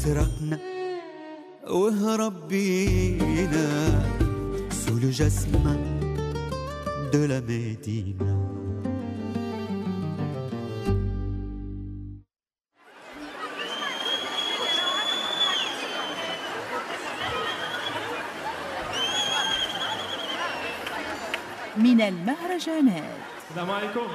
سرقنا وهرب بينا sous le jasmin de la Médina. من المهرجانات. السلام عليكم.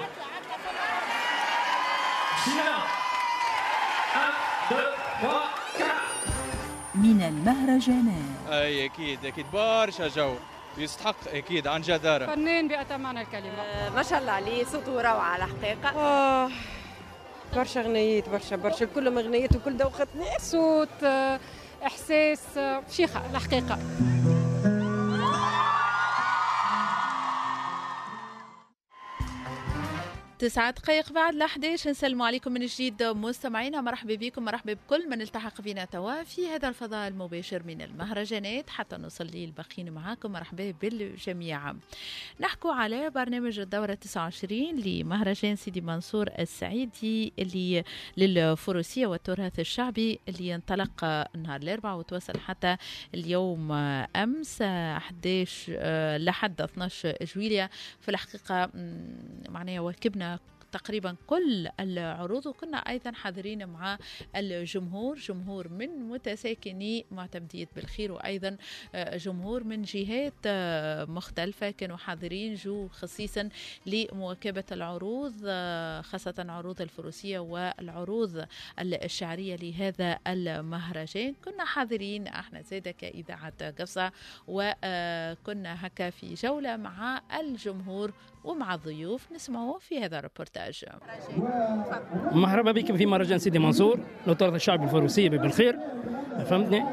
من المهرجانات. اي اكيد برشا جو يستحق اكيد عن جدارة. فنان بأتم الكلمة. ما شاء الله عليه، صوته روعة على الحقيقة. برشا غنيات، برشا كلهم غنيات وكل دوختني. صوت، إحساس، شيخة الحقيقة. 9 دقائق بعد 11 نسلموا عليكم من جديد مستمعينا. مرحبا بكم، مرحبا بكل من التحق بنا توا في هذا الفضاء المباشر من المهرجانات حتى نوصل لي الباقيين معاكم. مرحبا بالجميع. نحكوا على برنامج الدورة 29 لمهرجان سيدي منصور السعيدي اللي للفروسية والتراث الشعبي اللي ينطلق نهار الأربعاء وتوصل حتى اليوم أمس 11 لحد 12 جويلية. في الحقيقة معناها واكبنا تقريبا كل العروض، وكنا أيضا حاضرين مع الجمهور، جمهور من متساكني معتمدية بالخير وأيضا جمهور من جهات مختلفة كانوا حاضرين جو خصيصا لمواكبة العروض، خاصة عروض الفروسية والعروض الشعرية لهذا المهرجان. كنا حاضرين احنا زيدا كإذاعة قفصة، وكنا هكا في جولة مع الجمهور ومع الضيوف نسمعوا في هذا الريبورتاج. مرحبا بكم في مهرجان سيدي منصور للتراث الشعبي الفروسي بالخير. فهمتني؟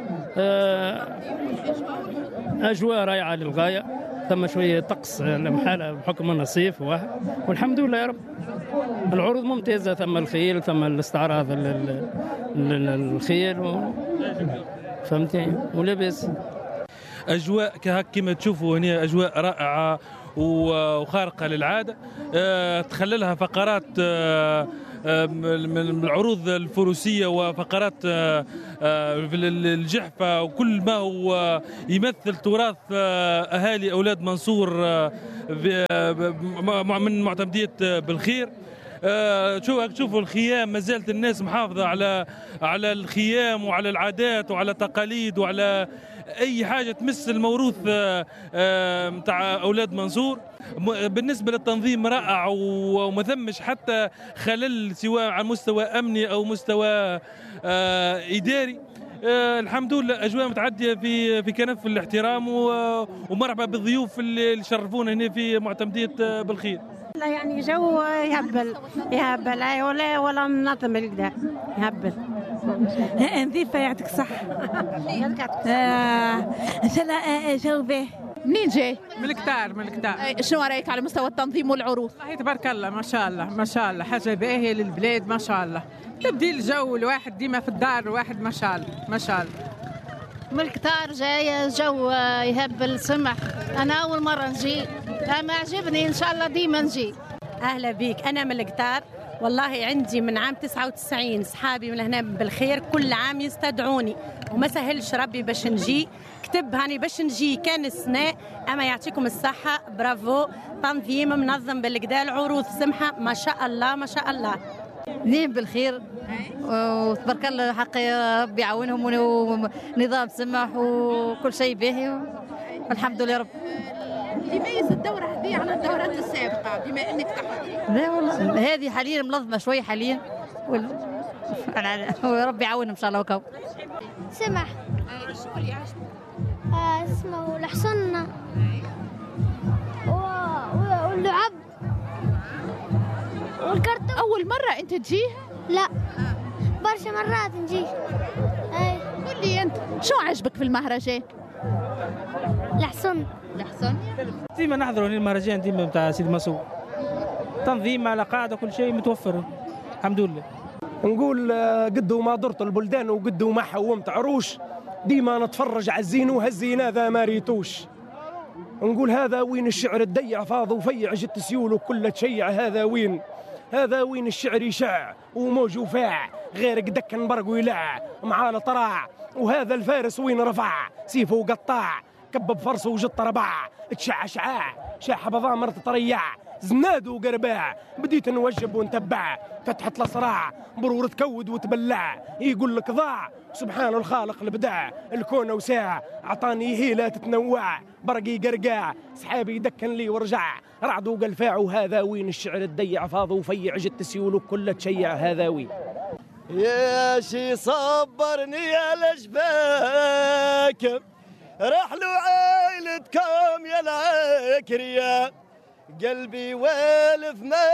أجواء رائعة للغاية، ثم شوية طقس محالة بحكم أنه الصيف والحمد لله يا رب. العروض ممتازة، ثم الخيل، ثم الاستعراض الخيل فهمتني ولبس. أجواء كما تشوفوا هنا أجواء رائعة وخارقة للعادة، تخللها فقرات من العروض الفروسية وفقرات الجحفة وكل ما هو يمثل تراث أهالي أولاد منصور من معتمدية بالخير. تشوفوا الخيام، ما زالت الناس محافظة على الخيام وعلى العادات وعلى التقاليد وعلى أي حاجة تمس الموروث متاع أولاد منصور. بالنسبة للتنظيم رائع وما ثمش حتى خلل سواء على مستوى أمني أو مستوى إداري. الحمد لله أجواء متعدية في كنف الاحترام، ومرحبا بالضيوف اللي شرفونا هنا في معتمدية بالخير. لا يعني جو يهبل ولا منظم الكدا يهبل. نظيفة يعطيك صح. جو به. منين جاي؟ من الكتار. شنو رأيك على مستوى التنظيم والعروض؟ والله تبارك الله، ما شاء الله حاجة باهية للبلاد ما شاء الله. تبديل الجو، الواحد ديما في الدار، واحد ما شاء الله. من الكتار جاية جو يهبل سمح. أنا أول مرة نجي، ما عجبني، إن شاء الله ديما نجي. أهلا بيك. أنا من الكتار والله، عندي من عام 99 صحابي من هنا بالخير، كل عام يستدعوني وما سهلش ربي باش نجي. كتب هاني باش نجي كان السنة، أما يعطيكم الصحة، برافو. تنظيم منظم بالكدا، العروض سمحة ما شاء الله ما شاء الله. نيم بالخير وتبارك الله، حقي ربي يعاونهم ونظام سمح وكل شيء باهي والحمد لله رب. يميز الدورة هذه عن الدورات السابقة بما أنك تحضري؟ لا والله هذه حاليا منظمة شوية حاليا وربي يعاونهم إن شاء الله. وكو سمح. شو اللي عجبك؟ اسمه الحصن واللعب والكرتون. أول مرة أنت تجيه؟ لا برشا مرات نجي. قل لي أنت شو عجبك في المهرجان؟ الحصن ديما نحضروا المهرجان ديما بتاع سيدي منصور، تنظيم على قاعدة كل شيء متوفر الحمد لله. نقول قدوا ما ضرت البلدان وقدوا ما حومت عروش، ديما نتفرج على الزين وهالزين هذا ما ريتوش. نقول هذا وين الشعر الديع فاض وفيع جت سيول وكل تشيع، هذا وين هذا وين الشعر يشع وموج وفاع، غير قدك نبرق ويلع معانا طراع. وهذا الفارس وين رفع سيفه وقطع، كبب فرسه وجط ربع، تشع شعاع شاح بضامر تطريع، زناد وقرباع بديت نوجب ونتبع، فتحت الصراع برور تكود وتبلع، يقول لك ضاع سبحان الخالق البدع، الكون وساع عطاني هيلة تتنوع، برقي قرقاع سحابي يدكن لي ورجع، رعد وقلفاع. وهذا وين الشعر الديع فاض وفيع جت سيول كله تشيع، هذا وين يا شي صبرني يا الاشباك، رحلوا عائلتكم يا العكريا، قلبي والف ما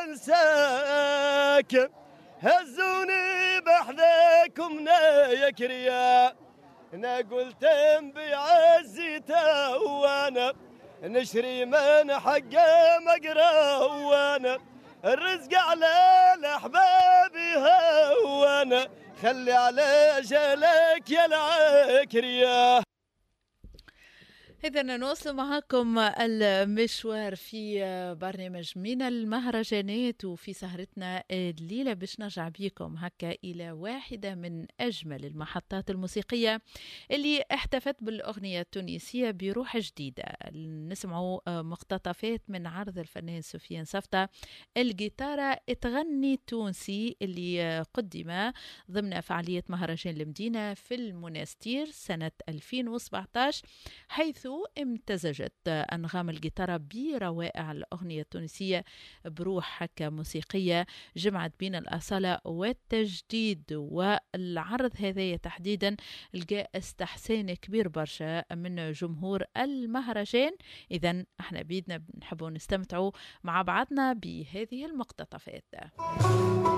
ينساك، هزوني بحذاكم يا كريا، انا قلت بعزيته وانا نشري من حقه مقرا، وانا الرزق على الاحباب هوانا، خلي على جالك يا العكريا. إذا نواصل معكم المشوار في برنامج من المهرجانات، وفي سهرتنا الليلة باش نرجع بيكم هكا إلى واحدة من أجمل المحطات الموسيقية اللي احتفت بالأغنية التونسية بروح جديدة. نسمعوا مقتطفات من عرض الفنان سفيان صفطة الجيتارة تغني تونسي، اللي قدم ضمن فعالية مهرجان المدينة في المنستير سنة 2017، حيث امتزجت أنغام الجيتارة بروائع الأغنية التونسية بروح هكا موسيقية جمعت بين الأصالة والتجديد. والعرض هذا تحديدا لقى استحسان كبير برشا من جمهور المهرجان. إذن احنا بيدنا نحبوا نستمتعوا مع بعضنا بهذه المقتطفات.